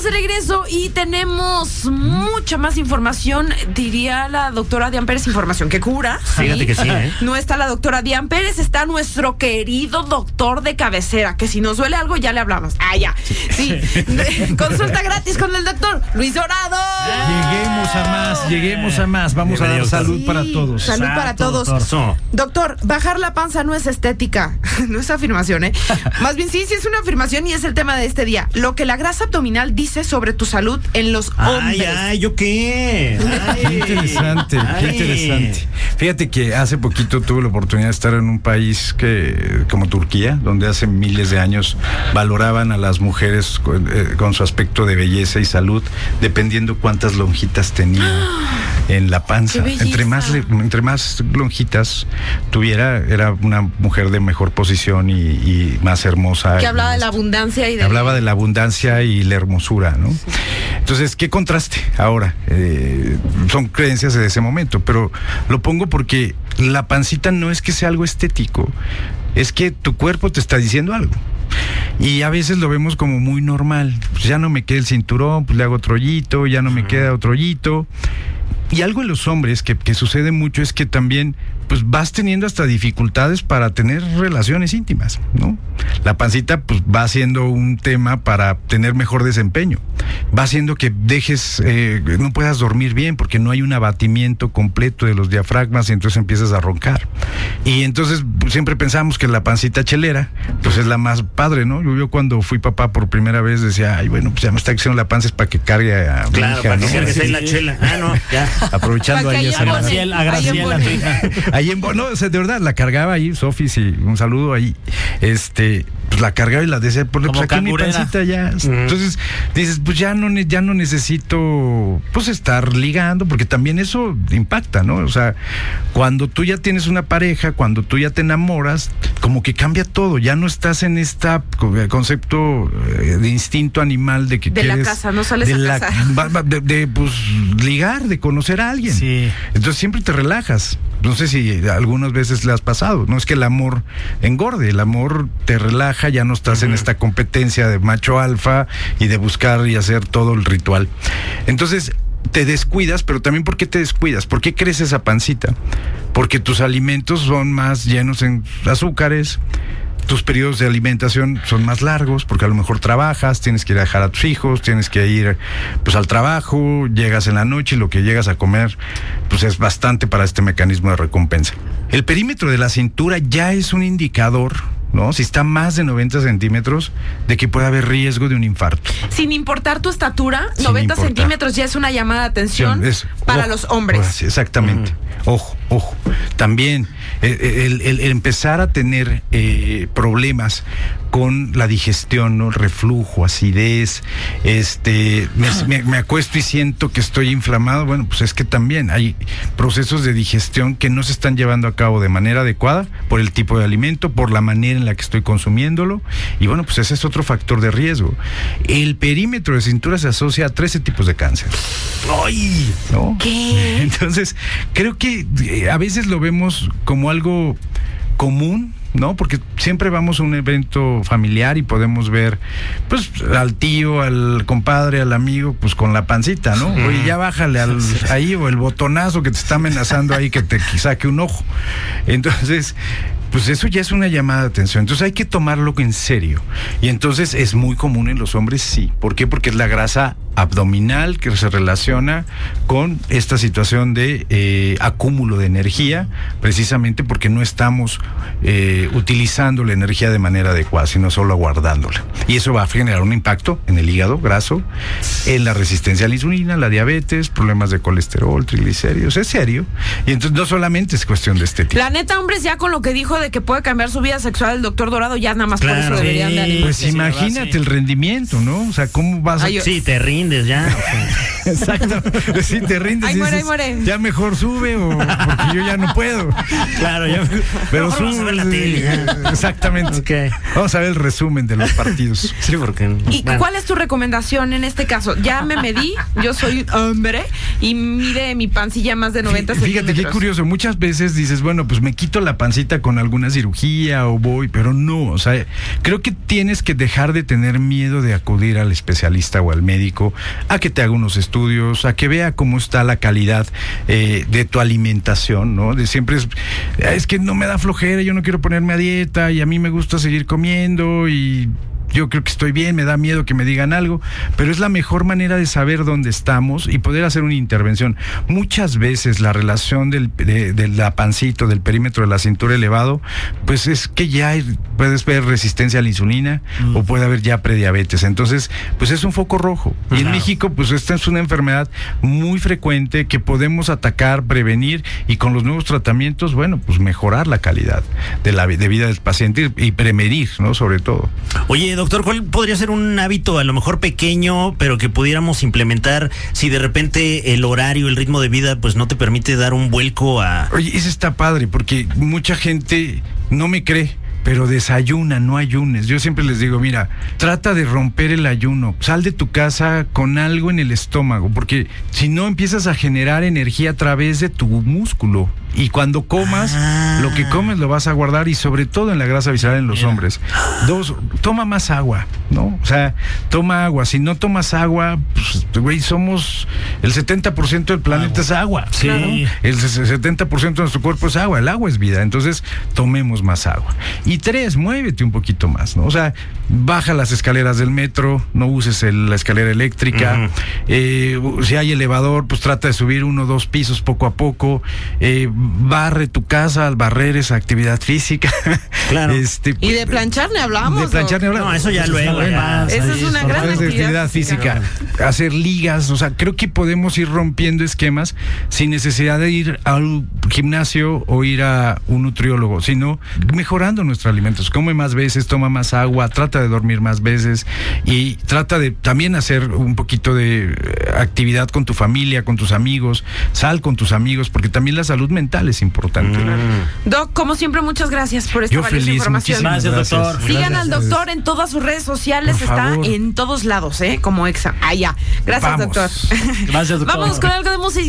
de regreso y tenemos mucha más información, diría la doctora Dian Pérez, información que cura. Fíjate que sí, ¿eh? No está la doctora Dian Pérez, está nuestro querido doctor de cabecera, que si nos duele algo ya le hablamos. Ya. Sí. Consulta gratis con el doctor Luis Dorado. Lleguemos a más. Vamos a dar salud para todos. Salud para todos. Doctor, bajar la panza no es estética. No es afirmación, ¿eh? Más bien sí es una afirmación y es el tema de este día. Lo que la grasa abdominal dice sobre tu salud en los hombres. ¿Yo qué? Qué interesante. Fíjate que hace poquito tuve la oportunidad de estar en un país como Turquía, donde hace miles de años valoraban a las mujeres con su aspecto de belleza y salud, dependiendo cuántas lonjitas tenía en la panza. Entre más lonjitas tuviera, era una mujer de mejor posición y más hermosa. Que hablaba de la abundancia y hablaba de la abundancia y la hermosura, ¿no? Sí. Entonces, ¿qué contraste ahora? Son creencias de ese momento, pero lo pongo porque la pancita no es que sea algo estético, es que tu cuerpo te está diciendo algo. Y a veces lo vemos como muy normal. Pues ya no me queda el cinturón, pues le hago otro hoyito, ya no me queda otro hoyito. Y algo en los hombres que sucede mucho es que también pues vas teniendo hasta dificultades para tener relaciones íntimas, ¿no? La pancita pues va siendo un tema para tener mejor desempeño, va haciendo que no puedas dormir bien porque no hay un abatimiento completo de los diafragmas y entonces empiezas a roncar. Y entonces siempre pensamos que la pancita chelera pues es la más padre, ¿no? Yo cuando fui papá por primera vez decía, pues ya me está creciendo la panza, es para que cargue a mi hija, para ¿no? que cargue ahí la chela. Ya. Aprovechando ahí esa a Graciela, tu hija. Ahí de verdad, la cargaba ahí, Sofi, sí, un saludo ahí. Pues la cargaba y la decía, pues aquí mi pancita ya. Entonces dices, pues ya no necesito pues estar ligando, porque también eso impacta, ¿no? O sea, cuando tú ya tienes una pareja, cuando tú ya te enamoras, como que cambia todo, ya no estás en este concepto de instinto animal de que de quieres, la casa, no sales a casa. De pues ligar, de conocer a alguien. Sí. Entonces siempre te relajas. No sé si algunas veces le has pasado. No es que el amor engorde, el amor te relaja, ya no estás en esta competencia de macho alfa y de buscar y hacer todo el ritual. Entonces te descuidas, pero también ¿por qué te descuidas? ¿Por qué crece esa pancita? Porque tus alimentos son más llenos en azúcares. Tus periodos de alimentación son más largos porque a lo mejor trabajas, tienes que ir a dejar a tus hijos, tienes que ir pues al trabajo, llegas en la noche y lo que llegas a comer pues es bastante para este mecanismo de recompensa. El perímetro de la cintura ya es un indicador, ¿no? Si está más de 90 centímetros, de que puede haber riesgo de un infarto. Sin importar tu estatura, 90 centímetros ya es una llamada de atención para los hombres. Exactamente. Ojo. También el empezar a tener problemas con la digestión, ¿no? Reflujo, acidez, me acuesto y siento que estoy inflamado. Bueno, pues es que también hay procesos de digestión que no se están llevando a cabo de manera adecuada por el tipo de alimento, por la manera en la que estoy consumiéndolo, y bueno, pues ese es otro factor de riesgo. El perímetro de cintura se asocia a 13 tipos de cáncer. ¡Ay! ¿No? ¿Qué? Entonces, creo que a veces lo vemos como algo común, ¿no? Porque siempre vamos a un evento familiar y podemos ver, pues, al tío, al compadre, al amigo, pues, con la pancita, ¿no? Oye, ya bájale ahí, o el botonazo que te está amenazando ahí que te saque un ojo. Entonces, pues eso ya es una llamada de atención. Entonces hay que tomarlo en serio. Y entonces es muy común en los hombres, sí. ¿Por qué? Porque es la grasa abdominal que se relaciona con esta situación de acúmulo de energía, precisamente porque no estamos utilizando la energía de manera adecuada, sino solo aguardándola. Y eso va a generar un impacto en el hígado graso, en la resistencia a la insulina, la diabetes, problemas de colesterol, triglicéridos. Es serio. Y entonces no solamente es cuestión de estética. La neta, hombres, ya con lo que dijo de que puede cambiar su vida sexual el doctor Dorado, ya nada más por eso deberían de animarse. Pues imagínate el rendimiento, ¿no? O sea, ¿cómo vas a...? Sí, te rindes. rindes ya. Exacto. Sí, te rindes. Ahí y muere, dices, ahí muere. ya mejor sube o porque yo ya no puedo. Claro, ya. Pero Mejor vamos a ver la tele. Ya. Exactamente. Ok. Vamos a ver el resumen de los partidos. Sí, porque. ¿Y cuál es tu recomendación en este caso? Ya me medí, yo soy hombre y mide mi pancilla más de 90 centímetros. Fíjate qué curioso, muchas veces dices, bueno, pues me quito la pancita con alguna cirugía o voy, pero no, o sea, creo que tienes que dejar de tener miedo de acudir al especialista o al médico a que te haga unos estudios, a que vea cómo está la calidad de tu alimentación, ¿no? De siempre es que no me da flojera, yo no quiero ponerme a dieta y a mí me gusta seguir comiendo y yo creo que estoy bien, me da miedo que me digan algo, pero es la mejor manera de saber dónde estamos y poder hacer una intervención. Muchas veces la relación de la pancita, del perímetro de la cintura elevado, pues es que ya puedes ver resistencia a la insulina o puede haber ya prediabetes. Entonces, pues es un foco rojo. Y en México, pues esta es una enfermedad muy frecuente que podemos atacar, prevenir y con los nuevos tratamientos, bueno, pues mejorar la calidad de vida del paciente y prevenir, ¿no? Sobre todo. Oye, doctor, ¿cuál podría ser un hábito a lo mejor pequeño, pero que pudiéramos implementar si de repente el horario, el ritmo de vida, pues no te permite dar un vuelco a... Oye, eso está padre, porque mucha gente no me cree, pero desayuna, no ayunes. Yo siempre les digo, mira, trata de romper el ayuno, sal de tu casa con algo en el estómago, porque si no empiezas a generar energía a través de tu músculo. Y cuando comas, lo que comes lo vas a guardar y sobre todo en la grasa visceral en los hombres. 2, toma más agua, ¿no? O sea, toma agua. Si no tomas agua, pues, güey, somos el 70% del planeta es agua. Sí. ¿No? El 70% de nuestro cuerpo es agua. El agua es vida. Entonces, tomemos más agua. Y 3, muévete un poquito más, ¿no? O sea, baja las escaleras del metro, no uses la escalera eléctrica. Si hay elevador, pues trata de subir 1 o 2 pisos poco a poco. Barre tu casa, al barrer esa actividad física. Claro. Y de planchar ni hablamos. De planchar ni hablamos. No, eso ya luego. Esa es una gran actividad física. Hacer ligas, o sea, creo que podemos ir rompiendo esquemas sin necesidad de ir al gimnasio o ir a un nutriólogo, sino mejorando nuestros alimentos. Come más veces, toma más agua, trata de dormir más veces y trata de también hacer un poquito de actividad con tu familia, con tus amigos, sal con tus amigos, porque también la salud mental es importante. Doc, como siempre, muchas gracias por esta Yo valiosa feliz, información. Gracias, doctor. Sigan Gracias. al doctor en todas sus redes sociales, Por está favor. en todos lados, como Exa. Allá. Gracias, Vamos. doctor. Gracias, doctor. Vamos con algo de música.